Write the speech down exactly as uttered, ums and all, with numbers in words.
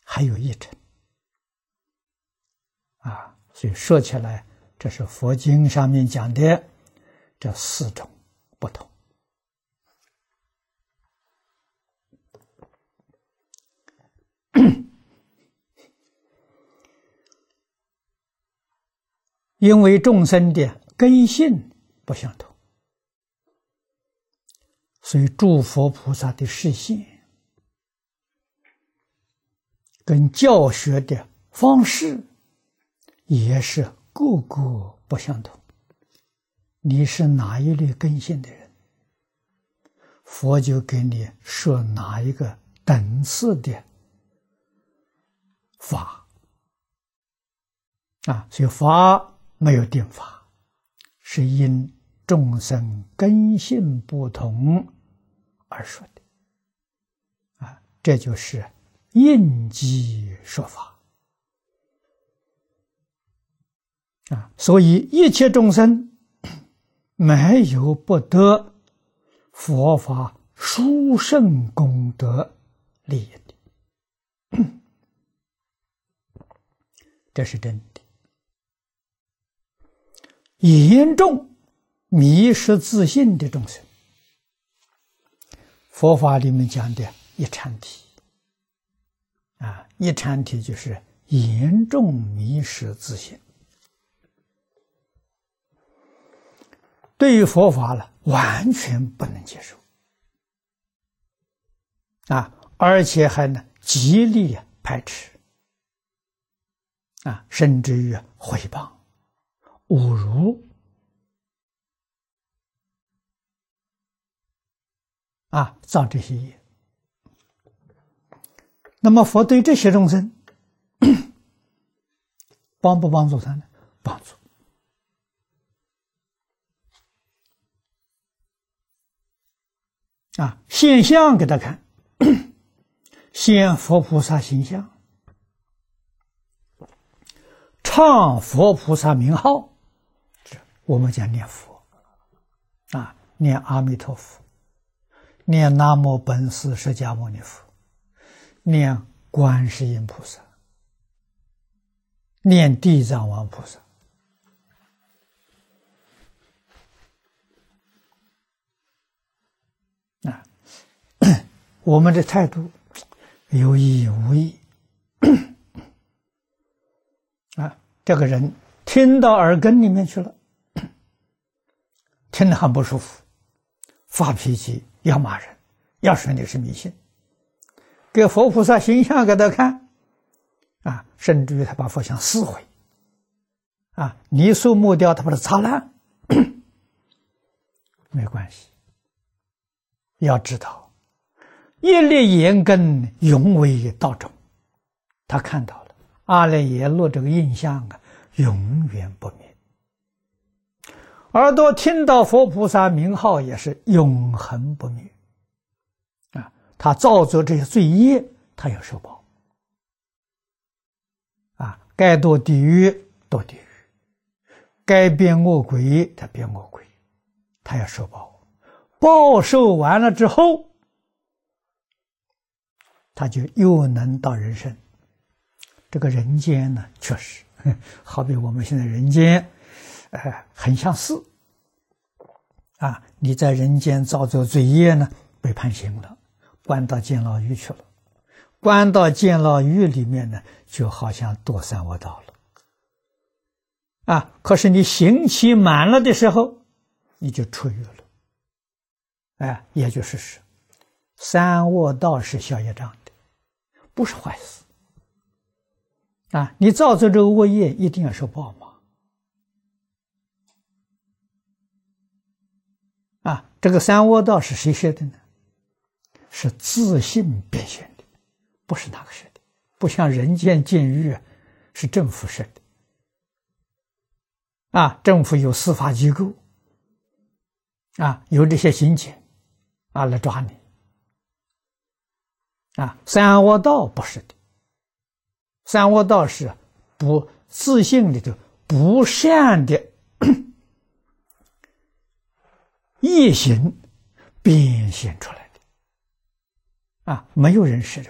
还有一层啊，所以说起来，这是佛经上面讲的这四种不同。因为众生的根性不相同，所以诸佛菩萨的示现跟教学的方式也是各个不相同。你是哪一类根性的人，佛就给你设哪一个等次的法啊，所以法没有定法，是因众生根性不同而说的啊，这就是应机说法啊。所以一切众生没有不得佛法殊胜功德利益的，这是真的。严重迷失自信的众生，佛法里面讲的一禅体啊，一禅体就是严重迷失自信，对于佛法了完全不能接受啊，而且还呢极力排斥啊，甚至于毁谤侮辱啊，造这些业。那么佛对这些众生帮不帮助他呢？帮助啊，现象给他看，现佛菩萨形象，唱佛菩萨名号。我们讲念佛啊，念阿弥陀佛，念南无本师释迦牟尼佛，念观世音菩萨，念地藏王菩萨啊。我们的态度有意无意啊，这个人听到耳根里面去了，听得很不舒服，发脾气，要骂人，要说你是迷信，给佛菩萨形象给他看啊，甚至于他把佛像撕毁啊，泥塑木雕他把它擦烂没关系，要知道一粒言根永为道种，他看到了阿赖耶落这个印象啊，永远不灭。耳朵听到佛菩萨名号也是永恒不灭啊！他造作这些罪业，他要受报啊！该堕地狱堕地狱，该变恶鬼他变恶鬼，他要受报。报受完了之后，他就又能到人生。这个人间呢，确实好比我们现在人间呃，很相似啊！你在人间造作罪业呢，被判刑了，关到监牢狱去了，关到监牢狱里面呢，就好像堕三恶道了啊！可是你刑期满了的时候，你就出狱了，哎，也就是是三恶道是消业障的，不是坏事啊！你造作这个恶业，一定要受报嘛。啊，这个三恶道是谁设的呢？是自性变现的，不是哪个设的，不像人间监狱是政府设的啊，政府有司法机构啊，有这些刑警啊来抓你啊，三恶道不是的，三恶道是不自性里头不善的业行变现出来的啊，没有人是